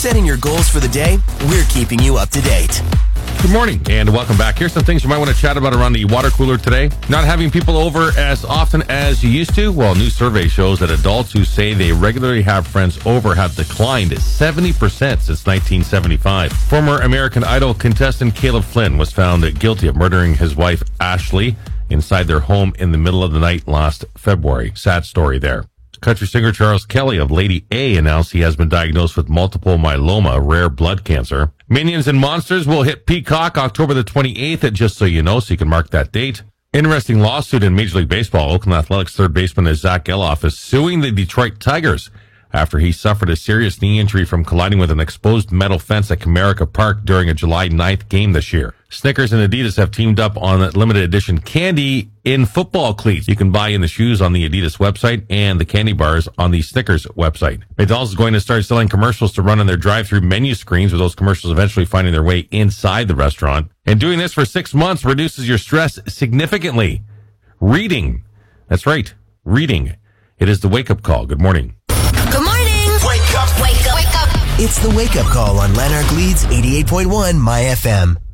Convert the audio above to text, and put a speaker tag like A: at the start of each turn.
A: setting your goals for the day, we're keeping you up to date.
B: Good morning and welcome back. Here's some things you might want to chat about around the water cooler today. Not having people over as often as you used to. Well, a new survey shows that adults who say they regularly have friends over have declined 70% since 1975. Former American Idol contestant Caleb Flynn was found guilty of murdering his wife Ashley inside their home in the middle of the night last February. Sad story there. Country singer Charles Kelly of Lady A announced he has been diagnosed with multiple myeloma, rare blood cancer. Minions and Monsters will hit Peacock October the 28th, just so you know, so you can mark that date. Interesting lawsuit in Major League Baseball. Oakland Athletics third baseman Zach Geloff is suing the Detroit Tigers after he suffered a serious knee injury from colliding with an exposed metal fence at Comerica Park during a July 9th game this year. Snickers and Adidas have teamed up on limited edition candy in football cleats. You can buy in the shoes on the Adidas website and the candy bars on the Snickers website. McDonald's is going to start selling commercials to run on their drive-through menu screens, with those commercials eventually finding their way inside the restaurant. And doing this for 6 months reduces your stress significantly. Reading. That's right. Reading. It is the wake-up call. Good morning.
C: Good morning. Wake up. Wake up. Wake up.
A: It's the wake-up call on Lanark Leeds 88.1 My FM.